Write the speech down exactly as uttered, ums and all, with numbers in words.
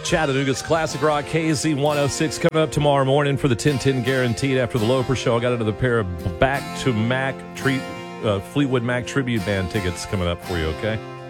Chattanooga's Classic Rock K Z one oh six coming up tomorrow morning for the ten ten Guaranteed after the Loper Show. I got another pair of Back to Mac treat, uh, Fleetwood Mac tribute band tickets coming up for you, okay?